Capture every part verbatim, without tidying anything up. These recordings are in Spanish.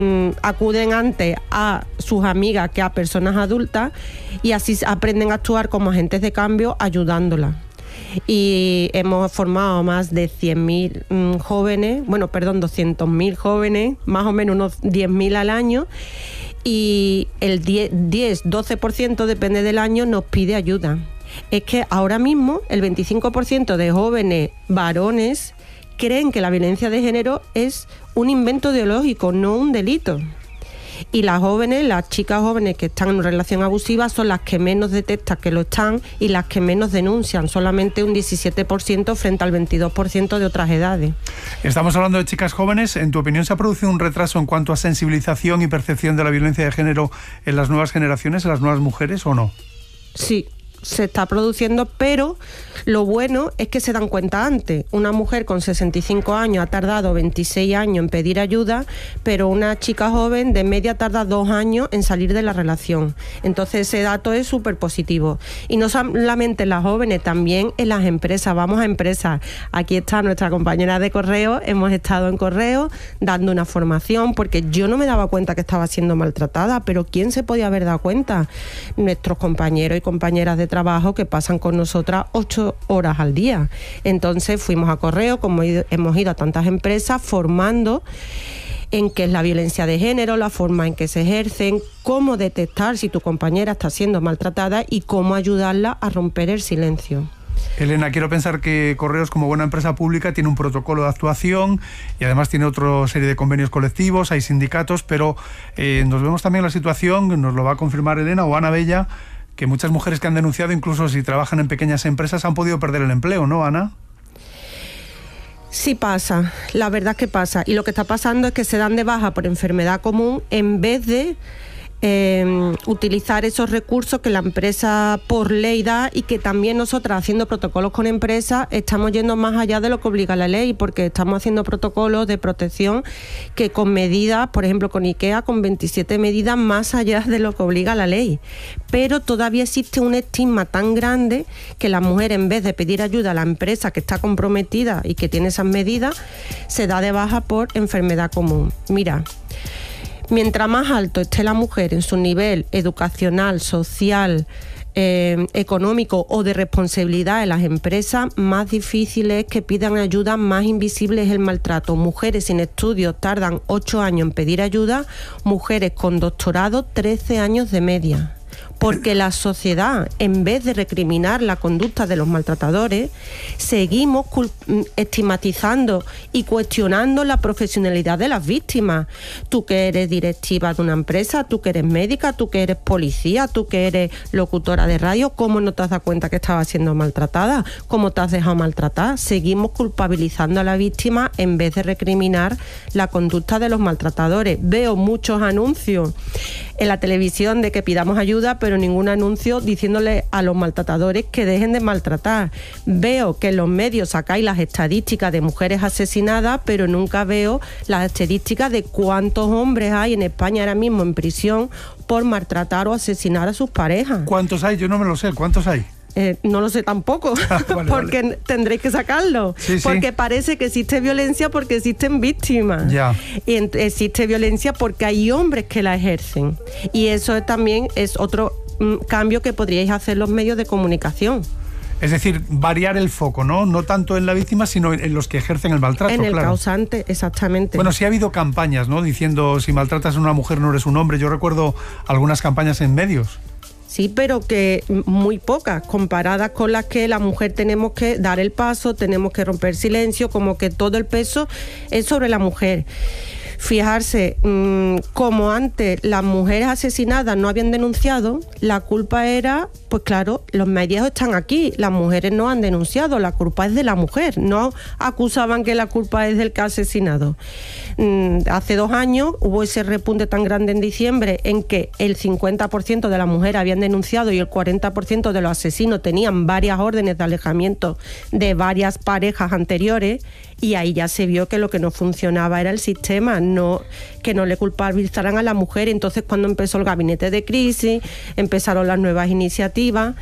acuden antes a sus amigas que a personas adultas y así aprenden a actuar como agentes de cambio ayudándolas. Y hemos formado a más de cien mil mmm, jóvenes, bueno, perdón, doscientos mil jóvenes, más o menos unos diez mil al año, y el diez, doce por ciento, depende del año, nos pide ayuda. Es que ahora mismo el veinticinco por ciento de jóvenes varones creen que la violencia de género es un invento ideológico, no un delito. Y las jóvenes, las chicas jóvenes que están en una relación abusiva son las que menos detectan que lo están y las que menos denuncian, solamente un diecisiete por ciento frente al veintidós por ciento de otras edades. Estamos hablando de chicas jóvenes. ¿En tu opinión se ha producido un retraso en cuanto a sensibilización y percepción de la violencia de género en las nuevas generaciones, en las nuevas mujeres, o no? Sí, se está produciendo, pero lo bueno es que se dan cuenta antes. Una mujer con sesenta y cinco años ha tardado veintiséis años en pedir ayuda, pero una chica joven de media tarda dos años en salir de la relación. Entonces ese dato es súper positivo. Y no solamente en las jóvenes, también en las empresas. Vamos a empresas. Aquí está nuestra compañera de correo. Hemos estado en correo dando una formación, porque yo no me daba cuenta que estaba siendo maltratada, pero ¿quién se podía haber dado cuenta? Nuestros compañeros y compañeras de trabajo que pasan con nosotras ocho horas al día. Entonces fuimos a correo, como hemos ido a tantas empresas, formando en qué es la violencia de género, la forma en que se ejercen, cómo detectar si tu compañera está siendo maltratada y cómo ayudarla a romper el silencio. Elena, quiero pensar que Correos, como buena empresa pública, tiene un protocolo de actuación y además tiene otra serie de convenios colectivos, hay sindicatos, pero eh, nos vemos también la situación, nos lo va a confirmar Elena o Ana Bella, que muchas mujeres que han denunciado, incluso si trabajan en pequeñas empresas, han podido perder el empleo, ¿no, Ana? Sí pasa, la verdad es que pasa. Y lo que está pasando es que se dan de baja por enfermedad común en vez de eh, utilizar esos recursos que la empresa por ley da, y que también nosotras, haciendo protocolos con empresas, estamos yendo más allá de lo que obliga la ley, porque estamos haciendo protocolos de protección que con medidas, por ejemplo con IKEA, con veintisiete medidas más allá de lo que obliga la ley. Pero todavía existe un estigma tan grande que la mujer, en vez de pedir ayuda a la empresa que está comprometida y que tiene esas medidas, se da de baja por enfermedad común. Mira, mientras más alto esté la mujer en su nivel educacional, social, eh, económico o de responsabilidad en las empresas, más difícil es que pidan ayuda, más invisible es el maltrato. Mujeres sin estudios tardan ocho años en pedir ayuda, mujeres con doctorado trece años de media. Porque la sociedad, en vez de recriminar la conducta de los maltratadores, seguimos estigmatizando y cuestionando la profesionalidad de las víctimas. Tú que eres directiva de una empresa, tú que eres médica, tú que eres policía, tú que eres locutora de radio, ¿cómo no te has dado cuenta que estabas siendo maltratada? ¿Cómo te has dejado maltratar? Seguimos culpabilizando a la víctima en vez de recriminar la conducta de los maltratadores. Veo muchos anuncios en la televisión de que pidamos ayuda, pero ningún anuncio diciéndole a los maltratadores que dejen de maltratar. Veo que en los medios sacáis las estadísticas de mujeres asesinadas, pero nunca veo las estadísticas de cuántos hombres hay en España ahora mismo en prisión por maltratar o asesinar a sus parejas. ¿Cuántos hay? Yo no me lo sé. ¿Cuántos hay? Eh, no lo sé tampoco, ah, vale, porque vale. Tendréis que sacarlo, sí, porque sí. Parece que existe violencia porque existen víctimas, ya. Y en, existe violencia porque hay hombres que la ejercen, y eso también es otro mm, cambio que podríais hacer los medios de comunicación. Es decir, variar el foco, ¿no? No tanto en la víctima, sino en los que ejercen el maltrato. En el claro. causante, exactamente. Bueno, sí ha habido campañas, ¿no? Diciendo, si maltratas a una mujer no eres un hombre. Yo recuerdo algunas campañas en medios. Sí, pero que muy pocas, comparadas con las que la mujer tenemos que dar el paso, tenemos que romper silencio, como que todo el peso es sobre la mujer. Fijarse, mmm, como antes las mujeres asesinadas no habían denunciado, la culpa era, pues claro, los medios están aquí, las mujeres no han denunciado, la culpa es de la mujer, no acusaban que la culpa es del que ha asesinado. Mm, hace dos años hubo ese repunte tan grande en diciembre en que el cincuenta por ciento de las mujeres habían denunciado y el cuarenta por ciento de los asesinos tenían varias órdenes de alejamiento de varias parejas anteriores, y ahí ya se vio que lo que no funcionaba era el sistema, no, que no le culpabilizaran a la mujer. Entonces, cuando empezó el gabinete de crisis, empezaron las nuevas iniciativas.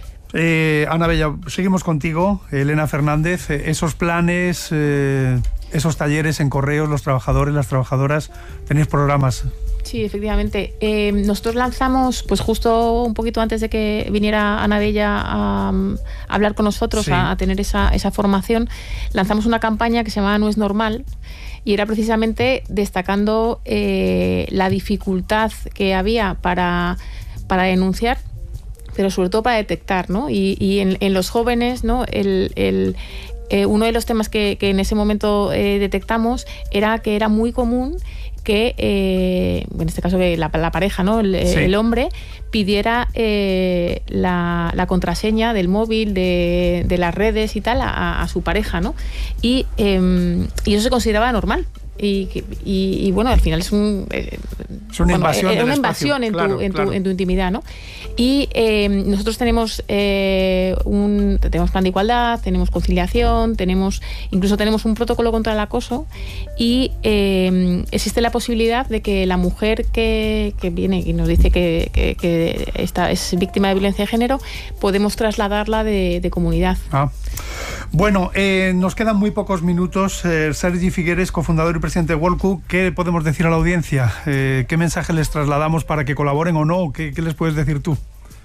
Eh, Ana Bella, seguimos contigo. Elena Fernández, eh, esos planes, eh, esos talleres en Correos, los trabajadores, las trabajadoras, tenéis programas. Sí, efectivamente. Eh, nosotros lanzamos, pues justo un poquito antes de que viniera Ana Bella a, a hablar con nosotros, sí. a, a tener esa, esa formación, lanzamos una campaña que se llamaba No es normal, y era precisamente destacando eh, la dificultad que había para, para denunciar, pero sobre todo para detectar, ¿no? Y, y en, en los jóvenes, ¿no? El... el Eh, uno de los temas que, que en ese momento eh, detectamos era que era muy común que, eh, en este caso que la, la pareja, ¿no? el, sí. el hombre, pidiera eh, la, la contraseña del móvil, de, de las redes y tal, a, a su pareja, ¿no? Y, eh, y eso se consideraba normal. Y, y, y bueno, al final es un eh, es una bueno, invasión, es una invasión en, claro, tu, en, claro. tu, en tu intimidad, ¿no? Y eh, nosotros tenemos eh, un tenemos plan de igualdad, tenemos conciliación, tenemos incluso tenemos un protocolo contra el acoso, y eh, existe la posibilidad de que la mujer que, que viene y nos dice que, que, que esta es víctima de violencia de género, podemos trasladarla de, de comunidad. Ah. Bueno, eh, nos quedan muy pocos minutos. Eh, Sergi Figueres, cofundador y presidente de Worldco, ¿qué podemos decir a la audiencia? Eh, ¿Qué mensaje les trasladamos para que colaboren o no? ¿Qué, qué les puedes decir tú?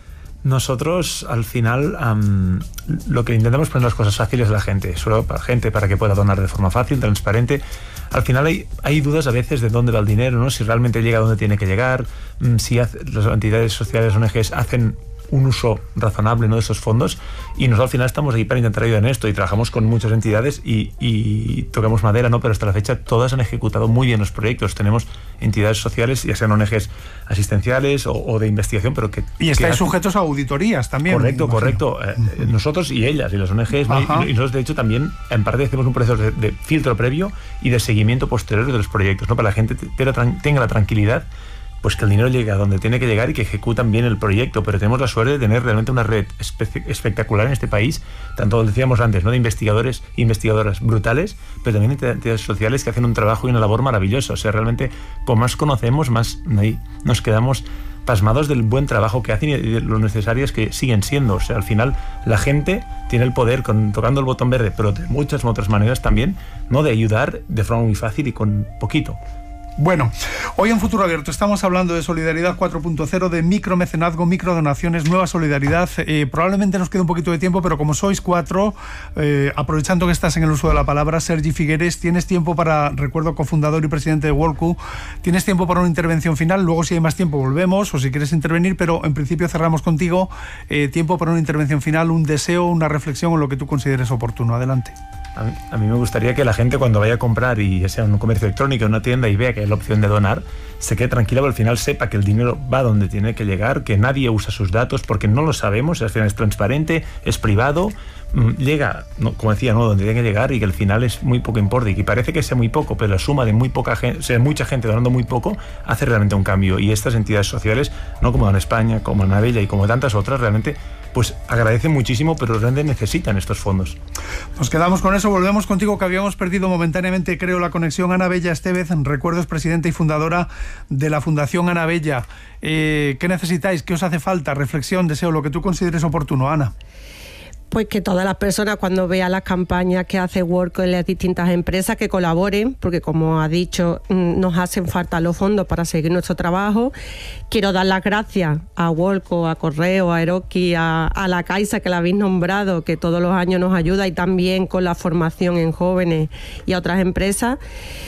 Nosotros, al final, um, lo que intentamos es poner las cosas fáciles a la gente, solo para gente, para que pueda donar de forma fácil, transparente. Al final hay, hay dudas a veces de dónde va el dinero, ¿no? Si realmente llega a donde tiene que llegar, si hace, las entidades sociales, O N Ges, hacen un uso razonable, ¿no?, de esos fondos, y nosotros al final estamos ahí para intentar ayudar en esto, y trabajamos con muchas entidades y, y tocamos madera, ¿no?, pero hasta la fecha todas han ejecutado muy bien los proyectos. Tenemos entidades sociales, ya sean O N Ges asistenciales o, o de investigación, pero que... Y estáis que sujetos a auditorías también. Correcto, correcto. Eh, nosotros y ellas, y las O N Ges, ¿no? y, y nosotros de hecho también en parte hacemos un proceso de, de filtro previo y de seguimiento posterior de los proyectos, ¿no?, para que la gente tenga la tranquilidad, pues que el dinero llegue a donde tiene que llegar y que ejecutan bien el proyecto. Pero tenemos la suerte de tener realmente una red espe- espectacular en este país, tanto decíamos antes, ¿no?, de investigadores e investigadoras brutales, pero también de entidades sociales que hacen un trabajo y una labor maravillosa. O sea, realmente, como más conocemos, más ahí nos quedamos pasmados del buen trabajo que hacen y de lo necesarias que siguen siendo. O sea, al final la gente tiene el poder, con, tocando el botón verde, pero de muchas otras maneras también, ¿no?, de ayudar de forma muy fácil y con poquito. Bueno, hoy en Futuro Abierto estamos hablando de Solidaridad cuatro punto cero, de micromecenazgo, microdonaciones, nueva solidaridad. Eh, probablemente nos quede un poquito de tiempo, pero como sois cuatro, eh, aprovechando que estás en el uso de la palabra, Sergi Figueres, tienes tiempo para, recuerdo, cofundador y presidente de Worldco, tienes tiempo para una intervención final. Luego, si hay más tiempo, volvemos, o si quieres intervenir, pero en principio cerramos contigo. Eh, tiempo para una intervención final, un deseo, una reflexión o lo que tú consideres oportuno. Adelante. A mí, a mí me gustaría que la gente, cuando vaya a comprar, y ya sea en un comercio electrónico, en una tienda, y vea que hay la opción de donar, se quede tranquila, pero al final sepa que el dinero va donde tiene que llegar, que nadie usa sus datos porque no lo sabemos, al final es transparente, es privado, llega, no, como decía, no, donde tiene que llegar, y que al final es muy poco importe, y que parece que sea muy poco, pero la suma de muy poca gente, o sea, mucha gente donando muy poco, hace realmente un cambio. Y estas entidades sociales, no como en España, como Ana Bella y como tantas otras, realmente pues agradecen muchísimo, pero realmente necesitan estos fondos. Nos quedamos con eso, volvemos contigo, que habíamos perdido momentáneamente, creo, la conexión. Ana Bella Estevez, recuerdo, es presidenta y fundadora de la Fundación Ana Bella. Eh, ¿Qué necesitáis? ¿Qué os hace falta? Reflexión, deseo, lo que tú consideres oportuno, Ana. Pues que todas las personas, cuando vean las campañas que hace Worldco en las distintas empresas, que colaboren, porque como ha dicho, nos hacen falta los fondos para seguir nuestro trabajo. Quiero dar las gracias a Worldco, a Correo, a Eroski, a, a la Caixa, que la habéis nombrado, que todos los años nos ayuda, y también con la formación en jóvenes y a otras empresas.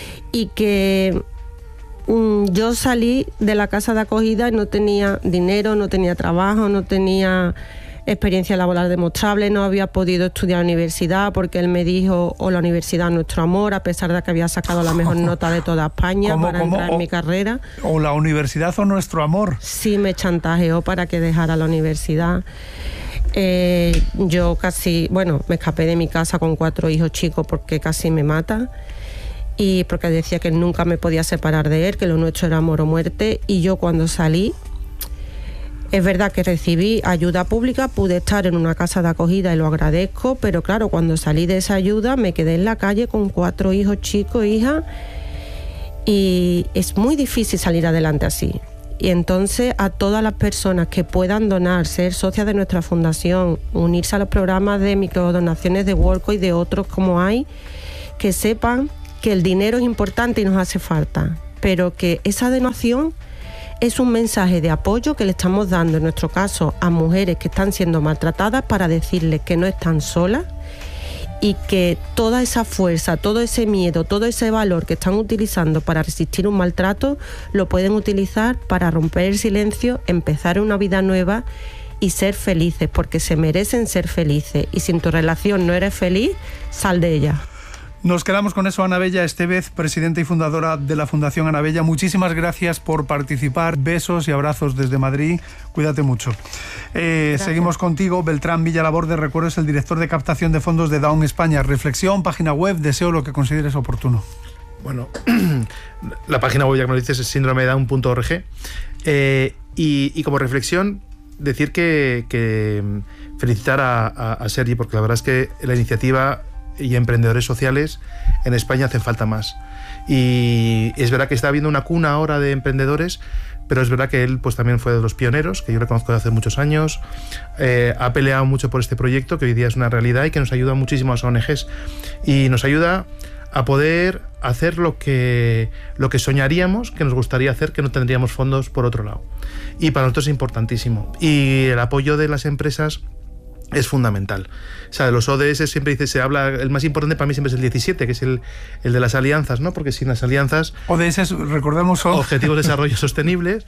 Y que mm, yo salí de la casa de acogida y no tenía dinero, no tenía trabajo, no tenía experiencia laboral demostrable, no había podido estudiar universidad, porque él me dijo, o la universidad nuestro amor, a pesar de que había sacado la mejor nota de toda España ¿Cómo, para cómo? entrar en o, mi carrera. O la universidad o nuestro amor. Sí, me chantajeó para que dejara la universidad. Eh, yo casi, bueno, me escapé de mi casa con cuatro hijos chicos porque casi me mata, y porque decía que nunca me podía separar de él, que lo nuestro era amor o muerte. Y yo, cuando salí, es verdad que recibí ayuda pública, pude estar en una casa de acogida y lo agradezco, pero claro, cuando salí de esa ayuda me quedé en la calle con cuatro hijos chicos, hija, y es muy difícil salir adelante así. Y entonces, a todas las personas que puedan donar, ser socias de nuestra fundación, unirse a los programas de microdonaciones de Worldco y de otros como hay, que sepan que el dinero es importante y nos hace falta, pero que esa donación es un mensaje de apoyo que le estamos dando, en nuestro caso, a mujeres que están siendo maltratadas, para decirles que no están solas y que toda esa fuerza, todo ese miedo, todo ese valor que están utilizando para resistir un maltrato, lo pueden utilizar para romper el silencio, empezar una vida nueva y ser felices, porque se merecen ser felices. Y si en tu relación no eres feliz, sal de ella. Nos quedamos con eso. Ana Bella Estevez, presidenta y fundadora de la Fundación Ana Bella, muchísimas gracias por participar. Besos y abrazos desde Madrid. Cuídate mucho. Eh, seguimos contigo. Beltrán Villalaborde, recuerdo, es el director de captación de fondos de Down España. Reflexión, página web, deseo lo que consideres oportuno. Bueno, la página web, ya que me lo dices, es síndrome de down punto org. Eh, y, y como reflexión, decir que, que felicitar a, a, a Sergi, porque la verdad es que la iniciativa y emprendedores sociales en España hacen falta más. Y es verdad que está habiendo una cuna ahora de emprendedores, pero es verdad que él pues también fue de los pioneros, que yo le conozco de hace muchos años, eh, ha peleado mucho por este proyecto, que hoy día es una realidad y que nos ayuda muchísimo a las O N Ges. Y nos ayuda a poder hacer lo que, lo que soñaríamos, que nos gustaría hacer, que no tendríamos fondos por otro lado. Y para nosotros es importantísimo. Y el apoyo de las empresas es fundamental. O sea, de los O D S siempre dice, se habla, el más importante para mí siempre es el diecisiete, que es el, el de las alianzas, ¿no? Porque sin las alianzas... O D S, recordemos, son... Objetivos de Desarrollo Sostenibles.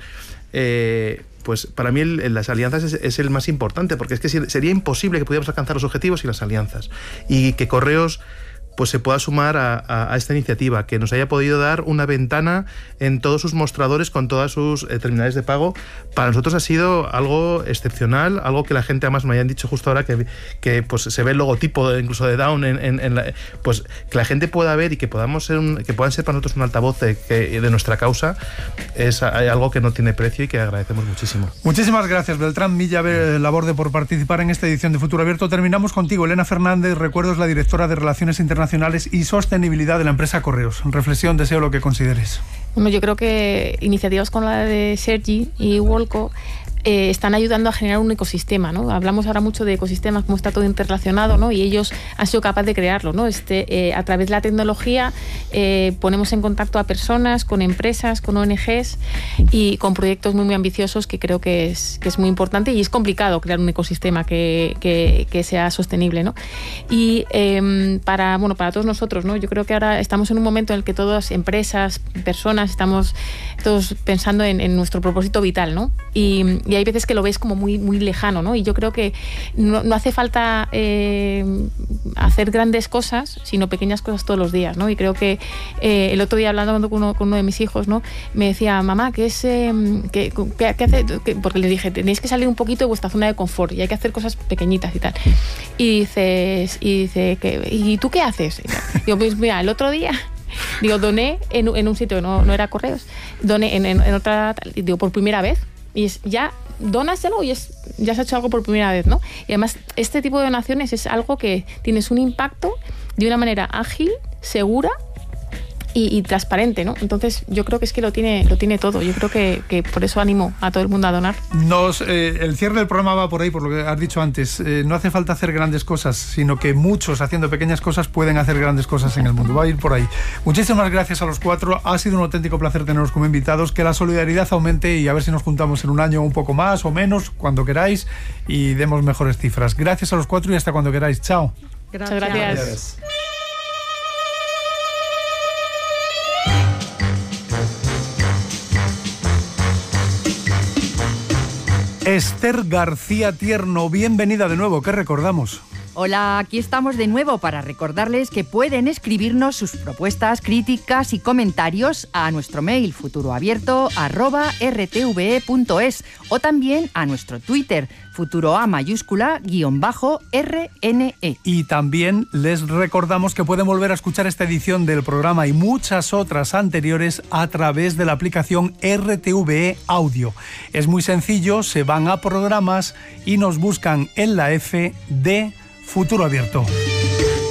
Eh, pues para mí el, el, las alianzas es, es el más importante, porque es que sería imposible que pudiéramos alcanzar los objetivos sin las alianzas. Y que Correos pues se pueda sumar a, a, a esta iniciativa, que nos haya podido dar una ventana en todos sus mostradores con todas sus eh, terminales de pago. Para nosotros ha sido algo excepcional, algo que la gente, además me hayan dicho justo ahora que, que pues se ve el logotipo incluso de Down en, en, en la, pues que la gente pueda ver y que podamos ser un, que puedan ser para nosotros un altavoz de, que, de nuestra causa, es algo que no tiene precio y que agradecemos muchísimo. Muchísimas gracias, Beltrán Villalaborde, por participar en esta edición de Futuro Abierto. Terminamos contigo, Elena Fernández, recuerdo, es la directora de Relaciones Internacionales y Sostenibilidad de la empresa Correos. Reflexión, deseo lo que consideres. Bueno, yo creo que iniciativas como la de Sergi y Wolco eh, están ayudando a generar un ecosistema, ¿no? Hablamos ahora mucho de ecosistemas, cómo está todo interrelacionado, ¿no? Y ellos han sido capaces de crearlo, ¿no? Este, eh, a través de la tecnología eh, ponemos en contacto a personas, con empresas, con O N Ges y con proyectos muy, muy ambiciosos, que creo que es, que es muy importante, y es complicado crear un ecosistema que, que, que sea sostenible, ¿no? Y eh, para, bueno, para todos nosotros, ¿no? Yo creo que ahora estamos en un momento en el que todas empresas, personas, estamos todos pensando en, en nuestro propósito vital, ¿no? Y, y hay veces que lo ves como muy, muy lejano, ¿no? Y yo creo que no, no hace falta eh, hacer grandes cosas, sino pequeñas cosas todos los días, ¿no? Y creo que eh, el otro día, hablando con uno, con uno de mis hijos, ¿no? Me decía, mamá, ¿qué es eh, qué, qué, qué hace? ¿Qué? Porque le dije, tenéis que salir un poquito de vuestra zona de confort y hay que hacer cosas pequeñitas y tal. Y dices, y dice, ¿qué, ¿y tú qué haces? Y digo, pues mira, el otro día... Digo, doné en, en un sitio que no, no era Correos, doné en, en, en otra, digo, por primera vez, y es, ya dónaselo y es, ya has hecho algo por primera vez, ¿no? Y además, este tipo de donaciones es algo que tienes un impacto de una manera ágil, segura y, y transparente, ¿no? Entonces, yo creo que es que lo tiene, lo tiene todo. Yo creo que, que por eso animo a todo el mundo a donar. Nos, eh, el cierre del programa va por ahí, por lo que has dicho antes. Eh, no hace falta hacer grandes cosas, sino que muchos haciendo pequeñas cosas pueden hacer grandes cosas en el mundo. Va a ir por ahí. Muchísimas gracias a los cuatro. Ha sido un auténtico placer teneros como invitados. Que la solidaridad aumente y a ver si nos juntamos en un año un poco más o menos, cuando queráis, y demos mejores cifras. Gracias a los cuatro y hasta cuando queráis. Chao. Gracias. Muchas gracias. Esther García Tierno, bienvenida de nuevo. ¿Qué recordamos? Hola, aquí estamos de nuevo para recordarles que pueden escribirnos sus propuestas, críticas y comentarios a nuestro mail futuroabierto arroba r t v e punto es o también a nuestro Twitter futuroa mayúscula guión bajo R N E. Y también les recordamos que pueden volver a escuchar esta edición del programa y muchas otras anteriores a través de la aplicación R T V E Audio. Es muy sencillo, se van a programas y nos buscan en la F de Futuro Abierto.